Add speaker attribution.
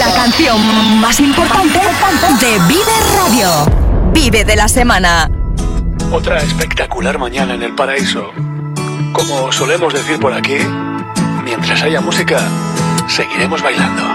Speaker 1: La canción más importante de Vive Radio. Vive de la semana.
Speaker 2: Otra espectacular mañana en el paraíso. Como solemos decir por aquí, mientras haya música, seguiremos bailando.